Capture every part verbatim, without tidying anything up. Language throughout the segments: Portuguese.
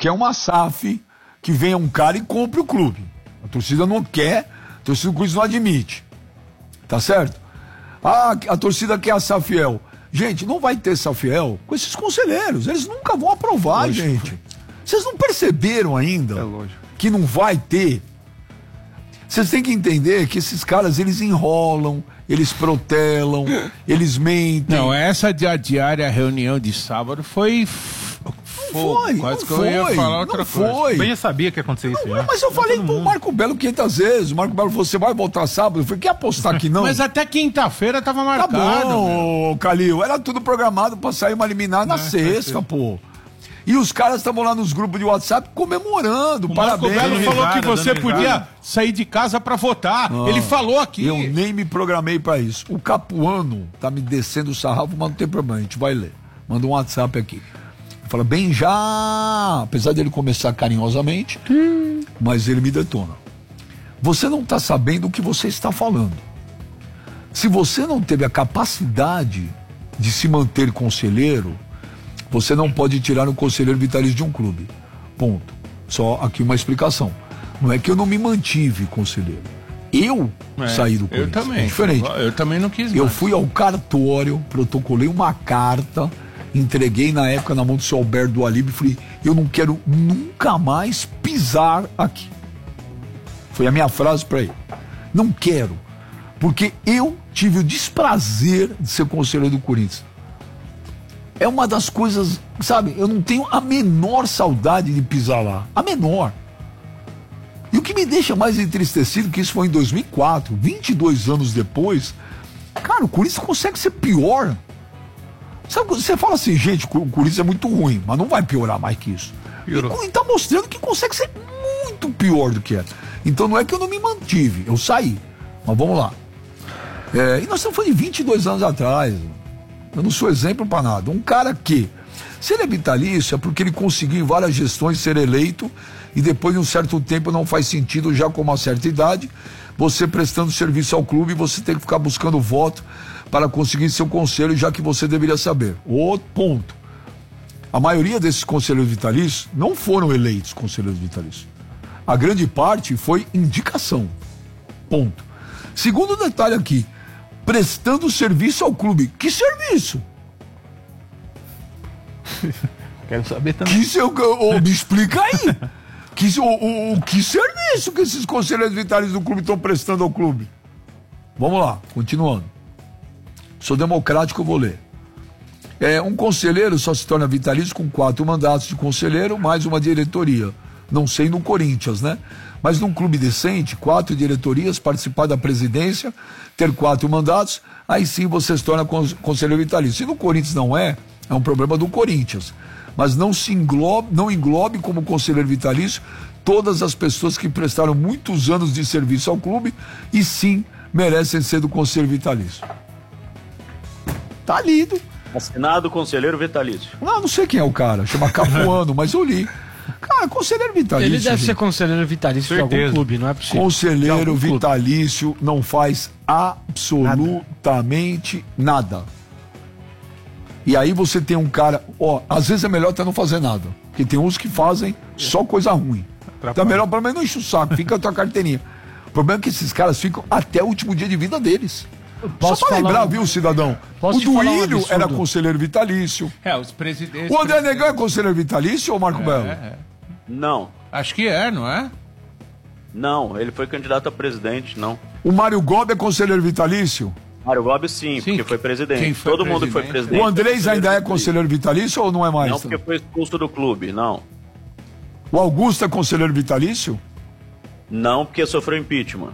quer uma S A F que venha um cara e compre o clube. A torcida não quer, a torcida do Corinthians não admite. Tá certo? Ah, a torcida quer a Safiel. Gente, não vai ter Safiel com esses conselheiros. Eles nunca vão aprovar, lógico. Gente. Vocês não perceberam ainda é que não vai ter? Vocês têm que entender que esses caras, eles enrolam, eles protelam, eles mentem. Não, essa de adiar a reunião de sábado foi... Não foi, quase não que foi, eu ia falar outra não coisa. foi. Bem, eu sabia que ia acontecer isso. Não, já. mas eu falei pro Marco Belo quinhentas vezes. O Marco Belo falou, você vai voltar sábado? Eu falei, quer apostar que não? Mas até quinta-feira tava Tá marcado. bom, Calil. Era tudo programado pra sair uma liminar na sexta, pô. E os caras estavam lá nos grupos de WhatsApp comemorando, o parabéns. Marco Belo falou risada, que você dando podia risada. sair de casa pra votar. Ah, Ele falou aqui. Eu nem me programei pra isso. O Capuano tá me descendo o sarrafo, mas não tem problema, a gente vai ler. Manda um WhatsApp aqui. Fala, bem já, apesar dele começar carinhosamente, hum. mas ele me detona. Você não está sabendo o que você está falando. Se você não teve a capacidade de se manter conselheiro, você não pode tirar o conselheiro vitalício de um clube. Ponto. Só aqui uma explicação. Não é que eu não me mantive conselheiro. Eu é, saí do Corinthians. Eu também. É diferente. Eu também não quis mais. Eu fui ao cartório, protocolei uma carta, entreguei na época na mão do seu Alberto do Alibe e falei, eu não quero nunca mais pisar aqui. Foi a minha frase para ele. Não quero, porque eu tive o desprazer de ser conselheiro do Corinthians. É uma das coisas, sabe, eu não tenho a menor saudade de pisar lá, a menor. E o que me deixa mais entristecido, que isso foi em dois mil e quatro, vinte e dois anos depois, cara, o Corinthians consegue ser pior. Sabe, você fala assim, gente, o Corinthians é muito ruim, mas não vai piorar mais que isso. Piorou. E tá mostrando que consegue ser muito pior do que é. Então não é que eu não me mantive, eu saí. Mas vamos lá. É, e nós estamos falando de vinte e dois anos atrás. Eu não sou exemplo para nada. Um cara que, se ele é vitalício, é porque ele conseguiu em várias gestões ser eleito e depois de um certo tempo não faz sentido, já com uma certa idade, você prestando serviço ao clube, você tem que ficar buscando voto para conseguir seu conselho, já que você deveria saber. Outro ponto. A maioria desses conselheiros vitalícios não foram eleitos conselheiros vitalícios. A grande parte foi indicação. Ponto. Segundo detalhe aqui, prestando serviço ao clube. Que serviço? Quero saber também. Que seu, oh, me explica aí. que, o, o, o que serviço que esses conselheiros vitalícios do clube estão prestando ao clube? Vamos lá, continuando. Sou democrático, eu vou ler. É, um conselheiro só se torna vitalício com quatro mandatos de conselheiro, mais uma diretoria. Não sei no Corinthians, né? Mas num clube decente, quatro diretorias, participar da presidência, ter quatro mandatos, aí sim você se torna conselheiro vitalício. Se no Corinthians não é, é um problema do Corinthians. Mas não se englobe, não englobe como conselheiro vitalício todas as pessoas que prestaram muitos anos de serviço ao clube e sim merecem ser do conselho vitalício. Tá lido. Assinado conselheiro vitalício. Não, não sei quem é o cara, chama Capuano, mas eu li. Cara, conselheiro vitalício. Ele deve gente. ser conselheiro vitalício de algum clube, não é possível. Conselheiro vitalício não faz absolutamente nada. nada. E aí você tem um cara, ó, às vezes é melhor até não fazer nada. Porque tem uns que fazem só coisa ruim. Então é melhor, pelo menos não enche o saco, fica a tua carteirinha. O problema é que esses caras ficam até o último dia de vida deles. Posso Só pra lembrar, um... viu, cidadão? Posso o Duílio um era conselheiro vitalício. É, os presidentes... O André Negão é conselheiro vitalício ou Marco é, Belo? É. Não. Acho que é, não é? Não, ele foi candidato a presidente, não. O Mário Gobi é conselheiro vitalício? Mário Gobi sim, sim, porque foi presidente. Quem foi Todo presidente? mundo foi presidente. O Andrés ainda é conselheiro vitalício ou não é mais? Não, porque foi expulso do clube, não. O Augusto é conselheiro vitalício? Não, porque sofreu impeachment.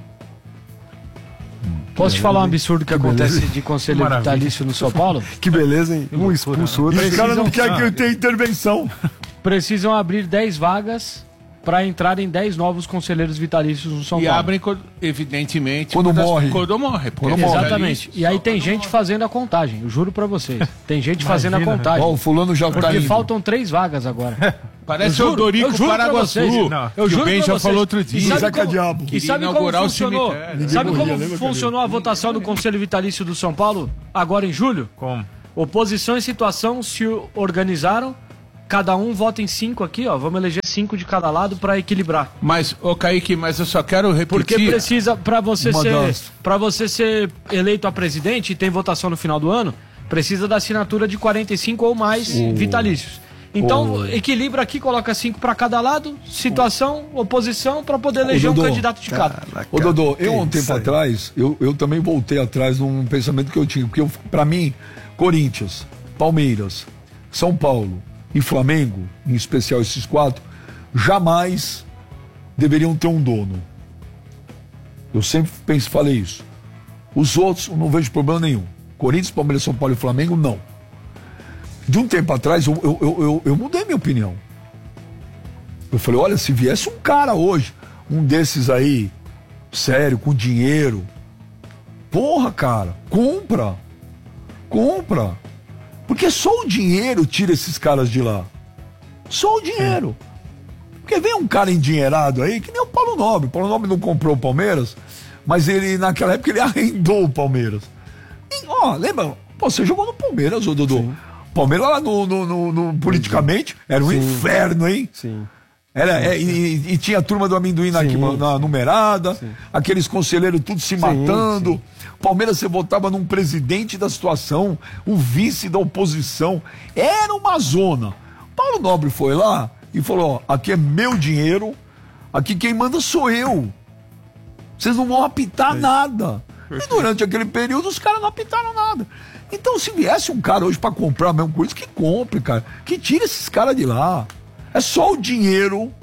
Posso te falar um absurdo que, que acontece beleza. de conselheiro Maravilha. vitalício no São Paulo? Que beleza, hein? Um expulso outro. Esse cara não quer que eu tenha intervenção. Precisam abrir dez vagas para entrarem dez novos conselheiros vitalícios no São e Paulo. E abrem, evidentemente, quando morre. Quando morre. Quando morre. Exatamente. E aí tem gente morre. fazendo a contagem, eu juro para vocês. Tem gente Imagina. fazendo a contagem. Ó, o fulano já Porque tá indo. faltam três vagas agora. Parece o Dorico Paraguaçu. Eu juro que o Ben já falou outro dia. E sabe Zeca como, Diabo. E sabe como funcionou, sabe como funcionou a votação do Conselho Vitalício do São Paulo agora em julho? Como? Oposição e situação se organizaram, cada um vota em cinco aqui, ó. Vamos eleger cinco de cada lado para equilibrar. Mas, ô Kaique, mas eu só quero repetir... Porque precisa, para você, ser, das... pra você ser eleito a presidente e tem votação no final do ano, precisa da assinatura de quarenta e cinco ou mais uh. vitalícios. Então, uh. equilibra aqui, coloca cinco para cada lado, situação, oposição, para poder eleger Ô, um Dodô, candidato de cada. Ô, Dodô, eu há um tempo atrás, eu, eu também voltei atrás num pensamento que eu tinha, porque para mim, Corinthians, Palmeiras, São Paulo e Flamengo, em especial esses quatro, jamais deveriam ter um dono. Eu sempre penso, falei isso. Os outros, eu não vejo problema nenhum. Corinthians, Palmeiras, São Paulo e Flamengo, não. De um tempo atrás, eu, eu, eu, eu, eu mudei minha opinião. Eu falei, olha, se viesse um cara hoje, um desses aí, sério, com dinheiro, porra, cara, compra. Compra. Porque só o dinheiro tira esses caras de lá. Só o dinheiro. Porque vem um cara endinheirado aí, que nem o Paulo Nobre. O Paulo Nobre não comprou o Palmeiras, mas ele, naquela época, ele arrendou o Palmeiras. E, ó, lembra? Pô, você jogou no Palmeiras, ô Dodô. Sim. Palmeiras lá no, no, no, no politicamente era um Sim. inferno, hein? Sim. Era, sim, é, sim. E, e tinha a turma do amendoim na, Sim, na numerada, sim. aqueles conselheiros tudo se Sim, matando. sim. Palmeiras, você votava num presidente da situação, o vice da oposição. Era uma zona. Paulo Nobre foi lá e falou: ó, aqui é meu dinheiro, aqui quem manda sou eu. Vocês não vão apitar é. nada. E durante aquele período os caras não apitaram nada. Então, se viesse um cara hoje pra comprar a mesma coisa, que compre, cara. Que tire esses caras de lá. É só o dinheiro.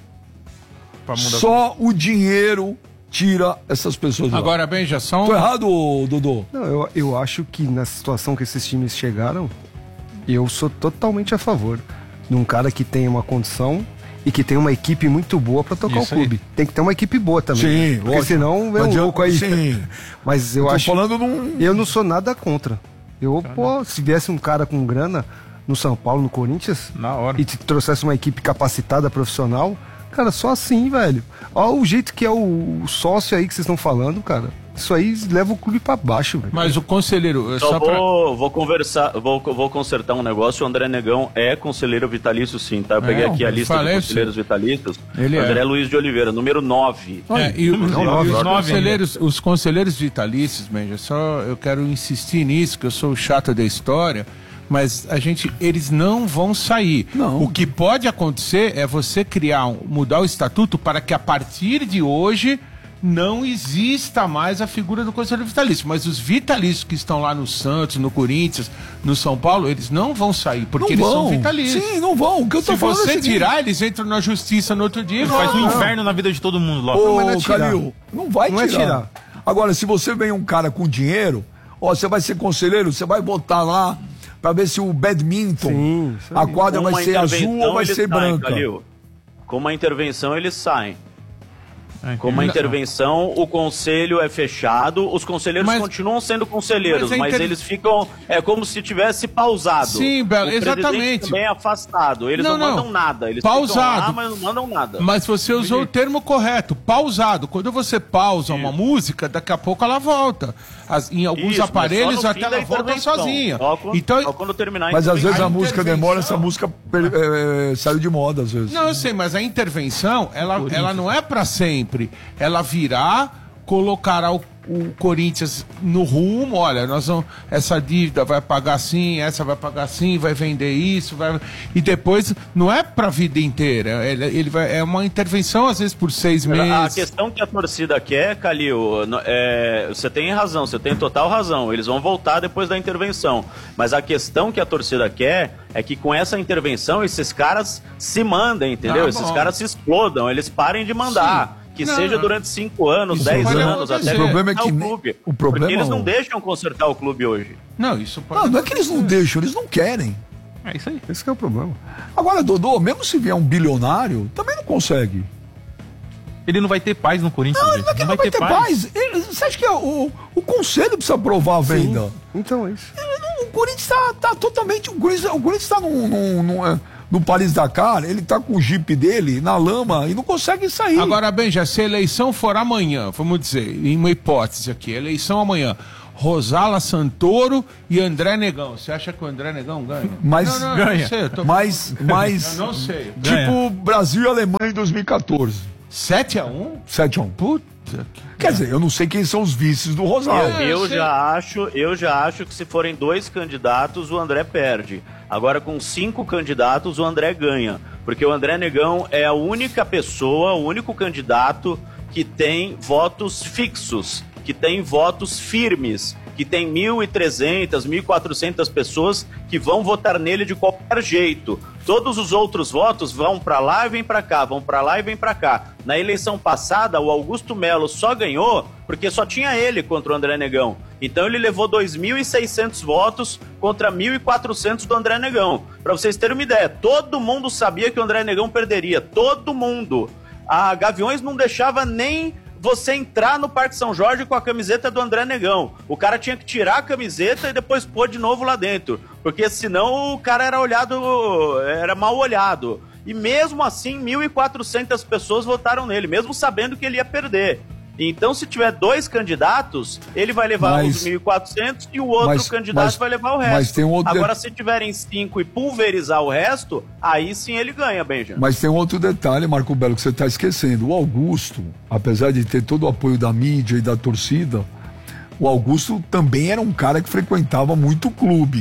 Só o dinheiro tira essas pessoas de lá. Agora, bem, já são... Tô errado, Dodô? Não, eu, eu acho que na situação que esses times chegaram, eu sou totalmente a favor de um cara que tem uma condição e que tem uma equipe muito boa pra tocar Isso o clube. aí. Tem que ter uma equipe boa também. Sim, né? Porque lógico. senão vem um Adianta- louco aí. Sim. Mas eu Tô acho... falando num... Eu não sou nada contra. Eu, pô, se viesse um cara com grana no São Paulo, no Corinthians, Na hora. e te trouxesse uma equipe capacitada, profissional, cara, só assim, velho. Ó o jeito que é o sócio aí que vocês estão falando, cara. Isso aí leva o clube pra baixo, velho. Mas o conselheiro... é Só, Só pra... vou, vou conversar, vou, vou consertar um negócio. O André Negão é conselheiro vitalício, sim, tá? Eu peguei É, aqui a eu lista falei de conselheiros isso. vitalícios. Ele é. André Luiz de Oliveira, número nove. É, e, o- Não, e nove, os, nove conselheiros, os conselheiros vitalícios, Benja, só eu quero insistir nisso, que eu sou o chato da história, mas a gente, eles não vão sair. Não. O que pode acontecer é você criar, um- mudar o estatuto para que a partir de hoje não exista mais a figura do conselheiro vitalício. Mas os vitalícios que estão lá no Santos, no Corinthians, no São Paulo, eles não vão sair, porque Não eles vão. são vitalícios. Sim, não vão. O que eu tô Se falando é o você seguinte. tirar, eles entram na justiça no outro dia e Faz um voltam. inferno na vida de todo mundo lá. Ô, mas não é tirar. Calil, não vai Não é tirar. tirar. Agora, se você vem um cara com dinheiro, ó, você vai ser conselheiro, você vai botar lá pra ver se o badminton, Sim, isso aí. a quadra Com vai uma ser azul intervenção, ou vai eles ser saem, branca. Calil. Com uma intervenção, eles saem. É, Com uma Não. intervenção, o conselho é fechado, os conselheiros Mas- continuam sendo conselheiros, Mas a mas, inter- eles ficam, é como se tivesse pausado. Sim, Belo, o presidente exatamente. também é afastado, eles Não, não, não. mandam nada, eles Pausado. ficam lá, mas não mandam nada. Mas você usou o termo correto, pausado. Quando você pausa uma música, daqui a pouco ela volta. As- em alguns Isso, mas aparelhos só no até fim ela da volta intervenção. sozinha. Só quando, Então, só quando terminar a Mas às vezes a, A música intervenção- demora, essa música per- é, saiu de moda às vezes. não, eu sei, mas a intervenção, ela, ela não é pra sempre. Ela virá, colocará o, o Corinthians no rumo, olha, nós vamos, essa dívida vai pagar assim, essa vai pagar assim, vai vender isso, vai, e depois não é pra vida inteira. Ele, ele vai, é uma intervenção às vezes por seis A meses. questão que a torcida quer, Calil, no- é, você tem razão, você tem total razão. Eles vão voltar depois da intervenção. Mas a questão que a torcida quer é que com essa intervenção esses caras se mandem, entendeu? Ah, esses bom. caras se explodam, eles parem de mandar. Sim. Que Não, seja não. durante cinco anos, Isso dez pode anos, acontecer. até O problema é consertar que o nem- clube. o problema Porque eles é não o- deixam consertar o clube hoje. Não, isso pode. Não, não é que eles não deixam, eles não querem. É isso aí. Esse que é o problema. Agora, Dodô, mesmo se vier um bilionário, também não consegue. Ele não vai ter paz no Corinthians. Não, gente. não, é que não vai ter paz. Ele- você acha que é o, o conselho precisa aprovar a venda? Sim. Então é isso. Ele não- O Corinthians tá, tá totalmente. O Corinthians, o Corinthians tá no, no, no, é, no Paris-Dakar, ele tá com o jipe dele na lama e não consegue sair. Agora, bem, já se a eleição for amanhã, vamos dizer, em uma hipótese aqui, eleição amanhã, Rosala Santoro e André Negão. Você acha que o André Negão ganha? Mas não, não, ganha. Não sei, eu tô... Mas, mas Eu não sei. tipo Ganha. Brasil e Alemanha em dois mil e catorze. sete a um? sete a um. Puta que... Quer dizer, eu não sei quem são os vices do Rosal. É, Eu eu sei. já acho, eu já acho que se forem dois candidatos, o André perde. Agora, com cinco candidatos, o André ganha. Porque o André Negão é a única pessoa, o único candidato que tem votos fixos, que tem votos firmes, que tem mil e trezentas, mil e quatrocentas pessoas que vão votar nele de qualquer jeito. Todos os outros votos vão para lá e vêm para cá, vão para lá e vêm para cá. Na eleição passada, o Augusto Melo só ganhou porque só tinha ele contra o André Negão. Então ele levou dois mil e seiscentos votos contra mil e quatrocentos do André Negão. Para vocês terem uma ideia, todo mundo sabia que o André Negão perderia, todo mundo. A Gaviões não deixava nem você entrar no Parque São Jorge com a camiseta do André Negão. O cara tinha que tirar a camiseta e depois pôr de novo lá dentro, porque senão o cara era olhado, era mal olhado. E mesmo assim, mil e quatrocentas pessoas votaram nele, mesmo sabendo que ele ia perder. Então, se tiver dois candidatos, ele vai levar Mas- os mil e quatrocentos e o outro mas- candidato mas- vai levar o resto. mas tem um outro Agora, de- se tiverem cinco e pulverizar o resto, aí sim ele ganha, Benjamin. Mas tem um outro detalhe, Marco Belo, que você está esquecendo. O Augusto, apesar de ter todo o apoio da mídia e da torcida, o Augusto também era um cara que frequentava muito o clube.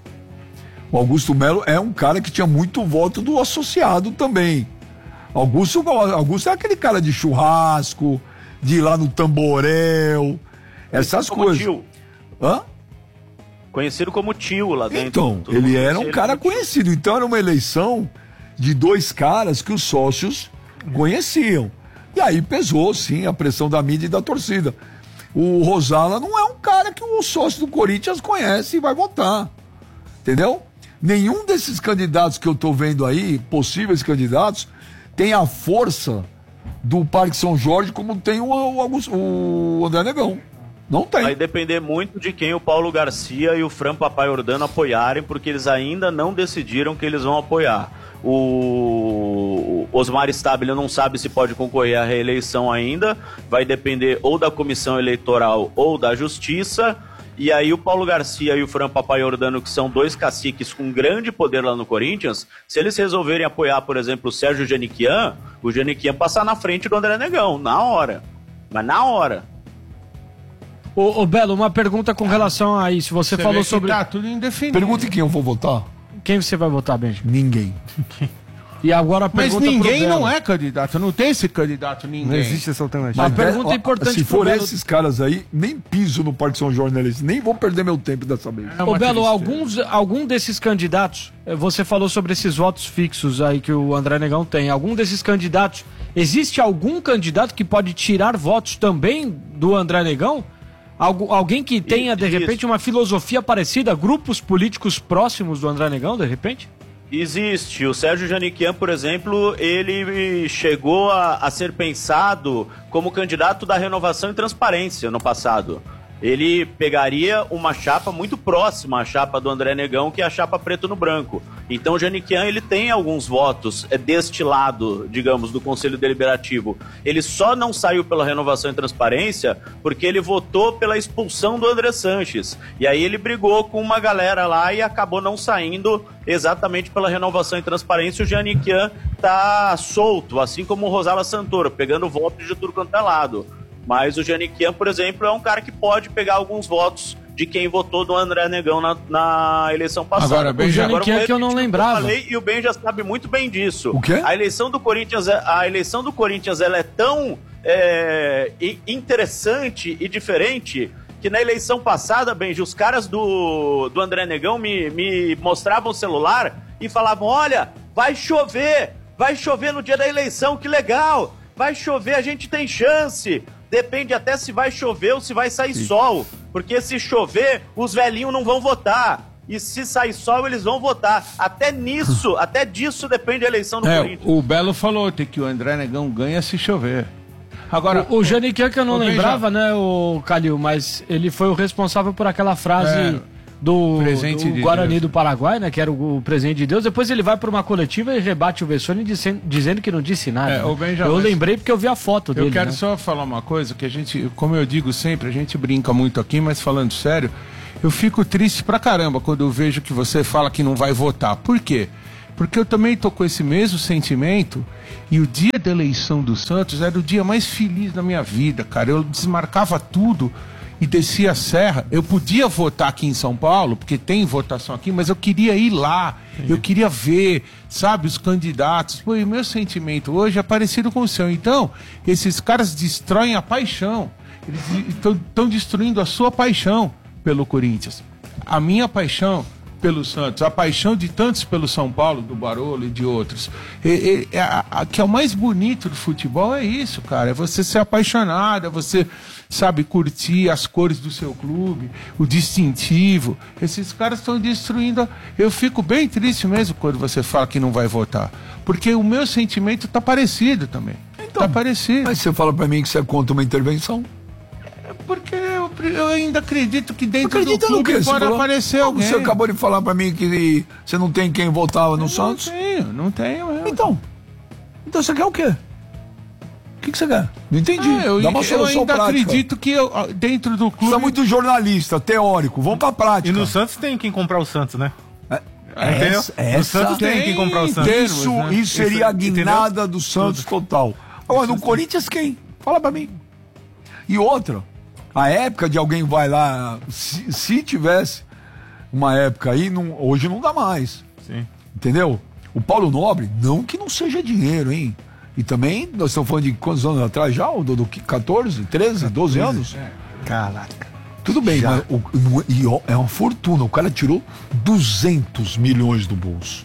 O Augusto Melo é um cara que tinha muito voto do associado também. Augusto, Augusto é aquele cara de churrasco, de ir lá no Tamborel, essas Como coisas. tio. Hã? Conhecido como tio lá dentro. Então, Todo ele mundo era conhecia um ele cara como tio. conhecido. Então era uma eleição de dois caras que os sócios conheciam. E aí pesou, sim, a pressão da mídia e da torcida. O Rosala não é um cara que o sócio do Corinthians conhece e vai votar. Entendeu? Nenhum desses candidatos que eu tô vendo aí, possíveis candidatos, tem a força do Parque São Jorge como tem o, o, Augusto- o André Negão. Não tem. Vai depender muito de quem o Paulo Garcia e o Fran Papaiordano apoiarem, porque eles ainda não decidiram que eles vão apoiar. O Osmar Stabile não sabe se pode concorrer à reeleição ainda, vai depender ou da comissão eleitoral ou da justiça. E aí o Paulo Garcia e o Fran Papaiordano, que são dois caciques com grande poder lá no Corinthians, se eles resolverem apoiar, por exemplo, o Sérgio Janiquian, o Janiquian passar na frente do André Negão, na hora. Mas na hora. Ô, ô, Belo, uma pergunta com relação a isso. Você, Você falou vê que sobre. tá tudo indefinido. Pergunta em quem eu vou votar? Quem você vai votar, Benjamin? Ninguém. E agora a Mas pergunta ninguém pro Belo. não é candidato, não tem esse candidato ninguém. Não existe essa alternativa. Uma Mas, pergunta ó, importante Se pro for Belo- esses caras aí, nem piso no Parque São Jorge na eleição. Nem vou perder meu tempo dessa vez. É Ô uma Belo, tristeza. alguns, algum desses candidatos, eh, você falou sobre esses votos fixos aí que o André Negão tem. Algum desses candidatos, existe algum candidato que pode tirar votos também do André Negão? Algu, alguém que tenha, de Isso. repente, uma filosofia parecida, grupos políticos próximos do André Negão, de repente? Existe. O Sérgio Janiquian, por exemplo, ele chegou a, a ser pensado como candidato da Renovação e Transparência no passado. Ele pegaria uma chapa muito próxima à chapa do André Negão, que é a chapa preto no branco. Então o Janiquian, ele tem alguns votos é, deste lado, digamos, do Conselho Deliberativo. Ele só não saiu pela Renovação e Transparência porque ele votou pela expulsão do André Sanches. E aí ele brigou com uma galera lá e acabou não saindo exatamente pela Renovação e Transparência. O Janiquian tá solto, assim como o Rosala Santoro, pegando votos de tudo quanto é lado. Mas o Janiquian, por exemplo, é um cara que pode pegar alguns votos de quem votou do André Negão na, na eleição passada. Agora, bem, O já- Janiquian vou que eu não repetir o lembrava. eu falei, e o Ben já sabe muito bem disso. O quê? A eleição do Corinthians, é- a eleição do Corinthians ela é tão é, i- interessante e diferente que na eleição passada, Benji, os caras do, do André Negão me, me mostravam o celular e falavam: olha, vai chover, vai chover no dia da eleição, que legal, vai chover, a gente tem chance. Depende até se vai chover ou se vai sair sol, porque se chover, os velhinhos não vão votar. E se sair sol, eles vão votar. Até nisso, até disso depende a eleição do É, Corinthians. o Belo falou tem que o André Negão ganha se chover. Agora, O, o Janiquian que eu não Ô, Benja- lembrava, né, o Calil, mas ele foi o responsável por aquela frase É. do, Presente do de Guarani Deus. do Paraguai, né? Que era o, o presente de Deus. Depois ele vai para uma coletiva e rebate o Vessone dizendo, dizendo que não disse nada. É, né? o Benjamin- Eu lembrei porque eu vi a foto dele. Eu quero né? só falar uma coisa, que a gente, como eu digo sempre, a gente brinca muito aqui, mas falando sério, eu fico triste pra caramba quando eu vejo que você fala que não vai votar. Por quê? Porque eu também tô com esse mesmo sentimento e o dia da eleição do Santos era o dia mais feliz da minha vida, cara. Eu desmarcava tudo e descia a serra. Eu podia votar aqui em São Paulo, porque tem votação aqui, mas eu queria ir lá, eu queria ver, sabe, os candidatos. Pô, e o meu sentimento hoje é parecido com o seu. Então, esses caras destroem a paixão. Eles estão destruindo a sua paixão pelo Corinthians. A minha paixão pelo Santos, a paixão de tantos pelo São Paulo, do Barolo e de outros. E, e, a, a, que é o mais bonito do futebol é isso, cara. É você ser apaixonado, é você, sabe, curtir as cores do seu clube, o distintivo. Esses caras estão destruindo. A... Eu fico bem triste mesmo quando você fala que não vai votar. Porque o meu sentimento tá parecido também. Então, tá parecido. Mas você fala pra mim que você é contra uma intervenção? Porque eu, eu ainda acredito que dentro Acredita do no clube quê? Você pode falou- aparecer Como alguém. Você acabou de falar pra mim que você não tem quem votava no Santos? Não tenho, não tenho mesmo. Então, então você quer o quê? O que, que você quer? Não entendi. Ah, eu, Dá uma eu solução ainda prática. acredito que eu, ah, dentro do clube... Você é muito jornalista, teórico. Vamos pra E prática. no Santos tem quem comprar o Santos, né? É, Entendeu? essa, No essa Santos tem quem comprar o Santos. termos, Isso, né? isso seria a Isso, entendeu? guinada do Santos total. Agora, no Corinthians quem? Fala pra mim. E outra, a época de alguém vai lá, se, se tivesse uma época aí, não, hoje não dá mais. Sim. Entendeu? O Paulo Nobre, não que não seja dinheiro, hein? E também, nós estamos falando de quantos anos atrás já? O do, do catorze, treze, doze anos? Caraca. Tudo bem, mas o, o- e, ó, é uma fortuna. O cara tirou duzentos milhões do bolso.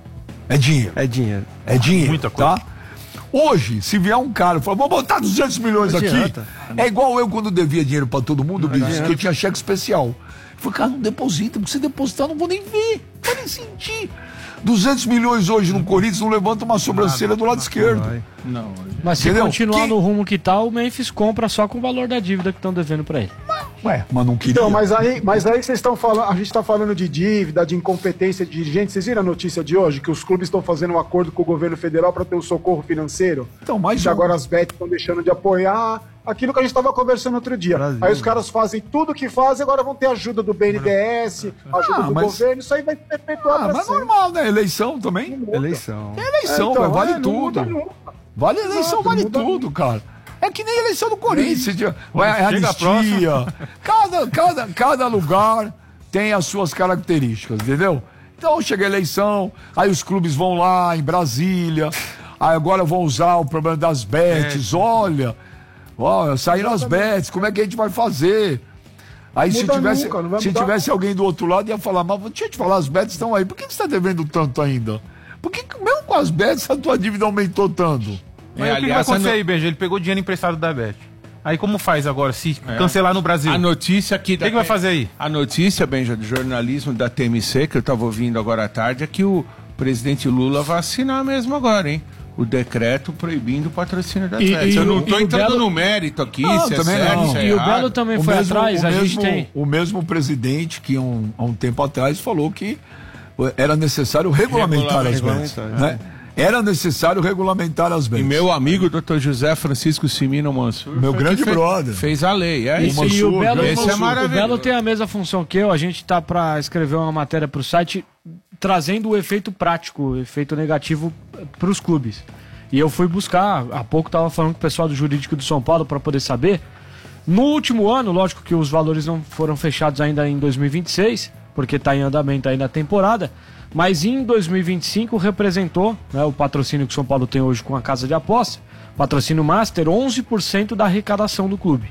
É dinheiro. É dinheiro. É dinheiro, Muita coisa. tá? Hoje, se vier um cara e falar, vou botar duzentos milhões Não aqui, adianta. é igual eu quando devia dinheiro pra todo mundo, Brice, adianta. que eu tinha cheque especial. Eu falei, cara, não deposita, porque se depositar eu não vou nem ver, não vou nem sentir. duzentos milhões hoje no Corinthians não levanta uma sobrancelha do lado esquerdo. Vai. Não, Mas se Entendeu? continuar Que- no rumo que tá, o Memphis compra só com o valor da dívida que estão devendo pra ele. Ué, mas não queria. Então, mas aí, mas aí vocês estão falando, a gente está falando de dívida, de incompetência de dirigente. Vocês viram a notícia de hoje que os clubes estão fazendo um acordo com o governo federal para ter um socorro financeiro? Então, mais que um. agora as bets estão deixando de apoiar aquilo que a gente estava conversando outro dia. Brasil. Aí os caras fazem tudo o que fazem, agora vão ter ajuda do B N D E S, ajuda Ah, do mas- governo, isso aí vai perpetuar Ah, pra mas sempre. normal, né? Eleição também. Eleição. É eleição, Então, velho, vale é, não tudo. muda nunca. Vale a eleição, Exato, vale muda tudo, cara. É que nem a eleição do Corinthians. Vai a chega a anistia. Cada, cada, cada lugar tem as suas características, entendeu? Então chega a eleição, aí os clubes vão lá em Brasília, aí agora vão usar o problema das bets. Olha, olha, saíram as bets, como é que a gente vai fazer? Aí se Muda tivesse, nunca, não vai se mudar. tivesse alguém do outro lado, ia falar, mas deixa eu te falar, as bets estão aí. Por que que você está devendo tanto ainda? Por que que mesmo com as bets a tua dívida aumentou tanto? Mas É, o que, que vai aliás, acontecer a no- aí, Benja? Ele pegou dinheiro emprestado da Bet. Aí como faz agora, se cancelar no Brasil? A O notícia aqui que, que vai fazer aí? A notícia, Benja, do jornalismo da T M C, que eu estava ouvindo agora à tarde, é que o presidente Lula vai assinar mesmo agora, hein? O decreto proibindo o patrocínio da E- Bet. e Eu o- não tô e o entrando Belo- no mérito aqui, Não, se é também certo, não. se é E o errado. Belo também O foi mesmo- atrás, o a gente mesmo- tem. O mesmo presidente que um, há um tempo atrás falou que era necessário regulamentar as bets. Regulamentar, Né? Era necessário regulamentar as E bets. meu amigo, doutor José Francisco Simino Mansur, Meu foi que grande fez- brother. Fez a lei, é O isso. E o Mansur, Belo, esse é o maravilhoso. Belo tem a mesma função que eu. A gente tá para escrever uma matéria para o site trazendo o efeito prático, o efeito negativo para os clubes. E eu fui buscar, há pouco estava falando com o pessoal do jurídico do São Paulo para poder saber. No último ano, lógico que os valores não foram fechados ainda em dois mil e vinte e seis, porque está em andamento ainda a temporada, mas em dois mil e vinte e cinco representou, né, o patrocínio que o São Paulo tem hoje com a casa de aposta, patrocínio Master, onze por cento da arrecadação do clube.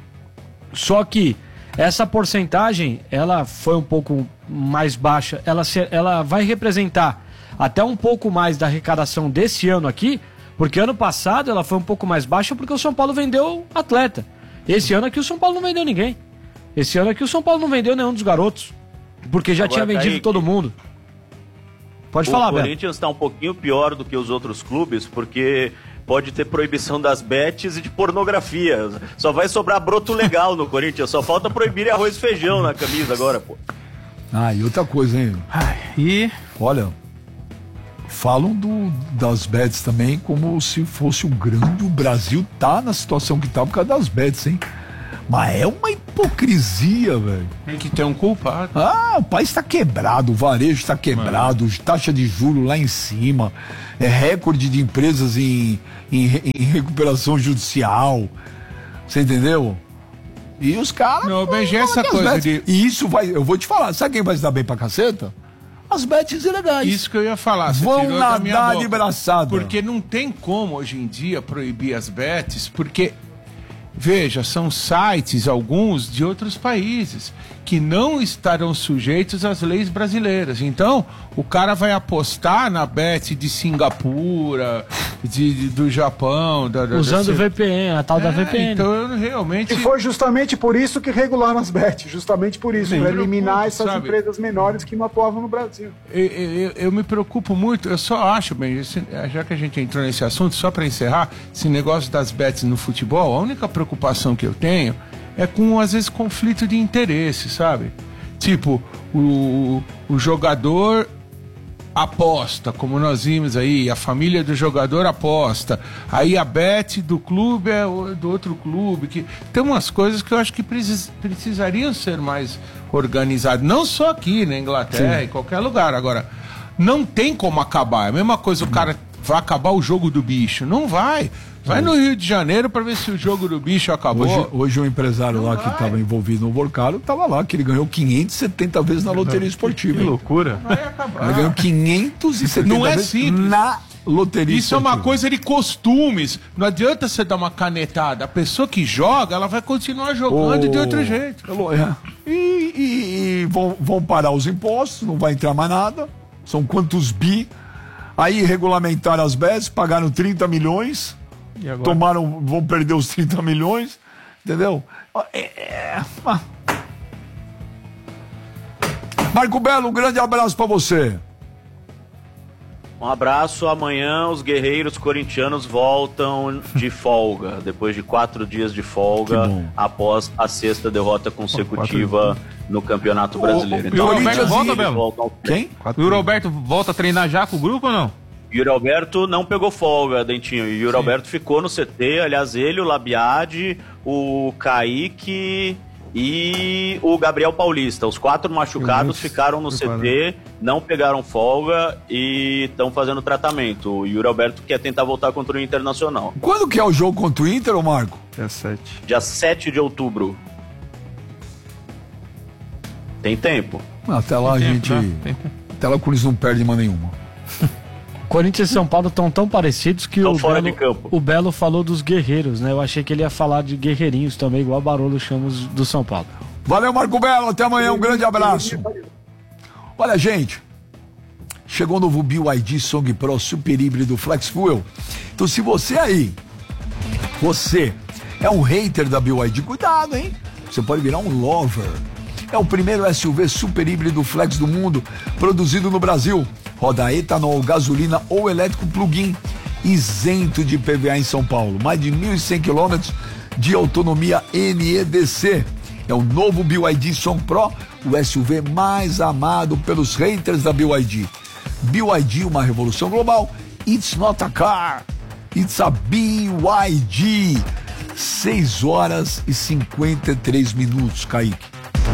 Só que essa porcentagem, ela foi um pouco mais baixa, ela, se- ela vai representar até um pouco mais da arrecadação desse ano aqui, porque ano passado ela foi um pouco mais baixa porque o São Paulo vendeu atleta. Esse ano aqui o São Paulo não vendeu ninguém. Esse ano aqui o São Paulo não vendeu nenhum dos garotos, porque já Agora, tinha vendido Kaique, todo mundo. Pode O falar, Beto. Corinthians está um pouquinho pior do que os outros clubes, porque pode ter proibição das bets e de pornografia. Só vai sobrar broto legal no Corinthians, só falta proibir arroz e feijão na camisa agora, pô. Ah, e outra coisa, hein? Ai, e... Olha, falam do, das bets também como se fosse o grande... O Brasil tá na situação que tá por causa das bets, hein? Mas é uma hipocrisia, velho. Tem que ter um culpado. Ah, o país tá quebrado, o varejo tá quebrado, Mano. taxa de juros lá em cima, é recorde de empresas em, em, em recuperação judicial. Você entendeu? E os caras... Não, B G, essa coisa de... E isso vai... Eu vou te falar, sabe quem vai se dar bem pra caceta? As bets ilegais. Isso que eu ia falar. Você Vão tirou da minha nadar boca. de braçada. Porque não tem como hoje em dia proibir as bets, porque... Veja, são sites, alguns, de outros países, que não estarão sujeitos às leis brasileiras. Então, o cara vai apostar na bet de Singapura, de, de- do Japão... Da, da- Usando da- o V P N, a tal da É, V P N. Então, eu realmente... E foi justamente por isso que regularam as bets, justamente por isso, para eliminar essas sabe? empresas menores que não atuavam no Brasil. Eu, eu- eu me preocupo muito, eu só acho, bem, esse- já que a gente entrou nesse assunto, só para encerrar, esse negócio das bets no futebol, a única preocupação que eu tenho é com, às vezes, conflito de interesse, sabe? Tipo, o, o jogador aposta, como nós vimos aí, a família do jogador aposta, aí a bet do clube é o- do outro clube, que tem umas coisas que eu acho que precis- precisariam ser mais organizadas, não só aqui na Inglaterra, em qualquer lugar. Agora, não tem como acabar, é a mesma coisa, o cara vai acabar o jogo do bicho, não vai. Vai no Rio de Janeiro para ver se o jogo do bicho acabou. Hoje, hoje um empresário Não lá que vai. estava envolvido no Borcalo estava lá, que ele ganhou quinhentas e setenta vezes na loteria esportiva. Que loucura. Vai acabar. Ele ganhou quinhentas e setenta Não é vezes simples. na loteria Isso é uma esportiva. coisa de costumes. Não adianta você dar uma canetada. A pessoa que joga, ela vai continuar jogando Ô, de outro jeito. Alô, é. E, e- e vão, vão parar os impostos, não vai entrar mais nada. São quantos bi? Aí regulamentaram as bets, pagaram trinta milhões, E agora? tomaram, vão perder os trinta milhões, entendeu? É, é, ah. Marco Belo, um grande abraço pra você. Um abraço. Amanhã os guerreiros corintianos voltam de folga, depois de quatro dias de Que folga, bom. após a sexta derrota consecutiva no Campeonato Brasileiro. e o Roberto volta, eles Belo? voltam ao- Quem? E o Roberto volta a treinar já com o grupo ou não? Yuri Alberto não pegou folga, Dentinho. E Yuri Alberto ficou no C T. Aliás, ele, o Labiade, o Kaique e o Gabriel Paulista. Os quatro machucados ficaram no C T, não pegaram folga e estão fazendo tratamento. O Yuri Alberto quer tentar voltar contra o Internacional. Quando que é o jogo contra o Inter, ô Marco? É sete. Dia sete de outubro. Tem tempo. Até lá a Tem gente... tempo, né? Tem tempo. Até lá o Corinthians não perde mais nenhuma. Corinthians e São Paulo estão tão parecidos que Tão o fora Belo, de campo. o Belo falou dos guerreiros, né? Eu achei que ele ia falar de guerreirinhos também, igual o Barolo chama os do São Paulo. Valeu, Marco Belo. Até amanhã. Um grande abraço. Olha, gente. Chegou o novo B Y D Song Pro Super Híbrido Flex Fuel. Então, se você aí, você é um hater da B Y D, cuidado, hein? Você pode virar um lover. É o primeiro S U V super híbrido flex do mundo, produzido no Brasil. Roda a etanol, gasolina ou elétrico plug-in, isento de I P V A em São Paulo. Mais de mil e cem quilômetros de autonomia N E D C. É o novo B Y D Song Pro, o S U V mais amado pelos haters da B Y D. B Y D, uma revolução global. It's not a car, it's a B Y D. seis horas e cinquenta e três minutos, Kaique.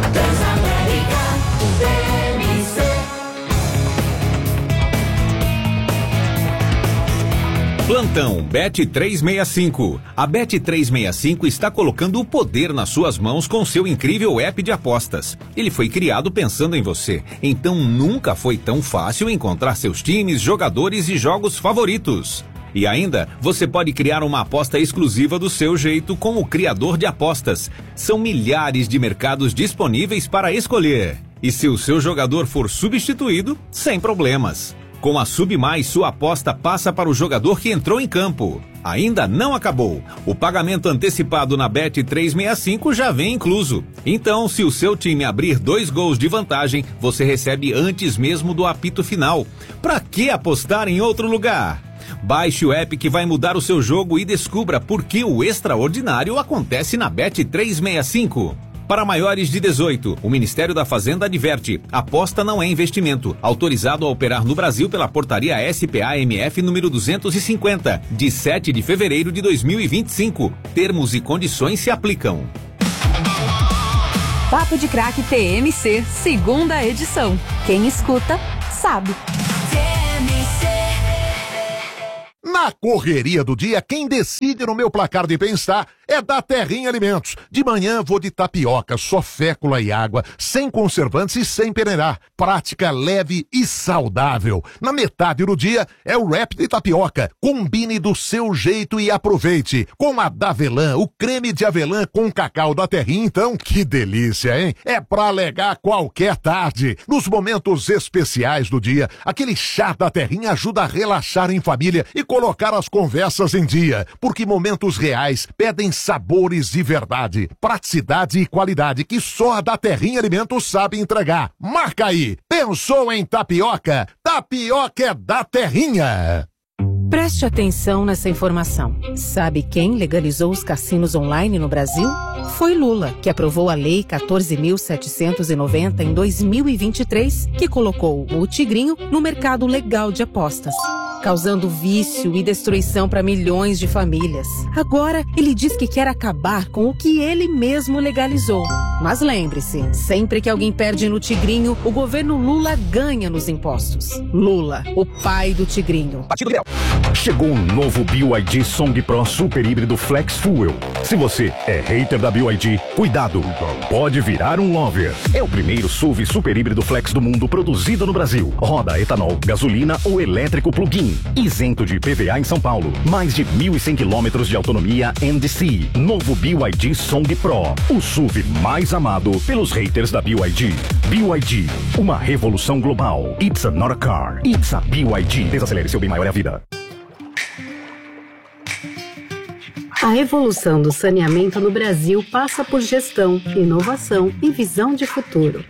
Plantão Bet trezentos e sessenta e cinco. A Bet trezentos e sessenta e cinco está colocando o poder nas suas mãos com seu incrível app de apostas. Ele foi criado pensando em você, então nunca foi tão fácil encontrar seus times, jogadores e jogos favoritos. E ainda, você pode criar uma aposta exclusiva do seu jeito com o criador de apostas. São milhares de mercados disponíveis para escolher. E se o seu jogador for substituído, sem problemas. Com a Sub Mais, sua aposta passa para o jogador que entrou em campo. Ainda não acabou. O pagamento antecipado na Bet trezentos e sessenta e cinco já vem incluso. Então, se o seu time abrir dois gols de vantagem, você recebe antes mesmo do apito final. Pra que apostar em outro lugar? Baixe o app que vai mudar o seu jogo e descubra por que o extraordinário acontece na Bet trezentos e sessenta e cinco. Para maiores de dezoito, o Ministério da Fazenda adverte: aposta não é investimento. Autorizado a operar no Brasil pela portaria S P A M F número duzentos e cinquenta, de sete de fevereiro de dois mil e vinte e cinco. Termos e condições se aplicam. Papo de Craque T M C, segunda edição. Quem escuta, sabe. Na correria do dia, quem decide no meu placar de bem-estar é da Terrinha Alimentos. De manhã vou de tapioca, só fécula e água, sem conservantes e sem peneirar. Prática, leve e saudável. Na metade do dia é o wrap de tapioca. Combine do seu jeito e aproveite. Com a Davelã, o creme de avelã com cacau da Terrinha, então, que delícia, hein? É pra alegar qualquer tarde. Nos momentos especiais do dia, aquele chá da Terrinha ajuda a relaxar em família e colocar as conversas em dia, porque momentos reais pedem sabores de verdade, praticidade e qualidade que só a da Terrinha Alimentos sabe entregar. Marca aí! Pensou em tapioca? Tapioca é da Terrinha! Preste atenção nessa informação. Sabe quem legalizou os cassinos online no Brasil? Foi Lula, que aprovou a Lei quatorze mil setecentos e noventa em dois mil e vinte e três, que colocou o Tigrinho no mercado legal de apostas, causando vício e destruição para milhões de famílias. Agora, ele diz que quer acabar com o que ele mesmo legalizou. Mas lembre-se, sempre que alguém perde no Tigrinho, o governo Lula ganha nos impostos. Lula, o pai do Tigrinho. Partido Leal. Chegou um novo B Y D Song Pro Super Híbrido Flex Fuel. Se você é hater da B Y D, cuidado, pode virar um lover. É o primeiro S U V super híbrido flex do mundo produzido no Brasil. Roda etanol, gasolina ou elétrico plug-in. Isento de I P V A em São Paulo. Mais de mil e cem quilômetros de autonomia N D C. Novo B Y D Song Pro. O S U V mais amado pelos haters da B Y D. B Y D, uma revolução global. It's a not a car. It's a B Y D. Desacelere, seu bem maior é a vida. A evolução do saneamento no Brasil passa por gestão, inovação e visão de futuro.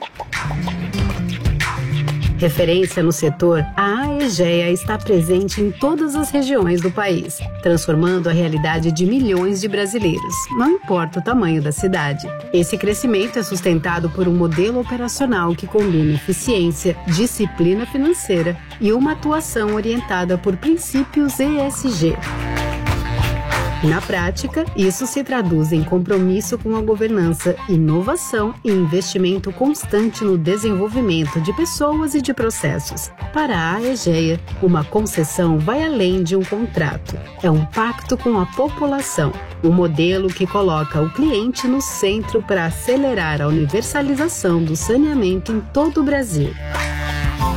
Referência no setor, a Aegea está presente em todas as regiões do país, transformando a realidade de milhões de brasileiros, não importa o tamanho da cidade. Esse crescimento é sustentado por um modelo operacional que combina eficiência, disciplina financeira e uma atuação orientada por princípios E S G. Na prática, isso se traduz em compromisso com a governança, inovação e investimento constante no desenvolvimento de pessoas e de processos. Para a Aegea, uma concessão vai além de um contrato. É um pacto com a população, um modelo que coloca o cliente no centro para acelerar a universalização do saneamento em todo o Brasil.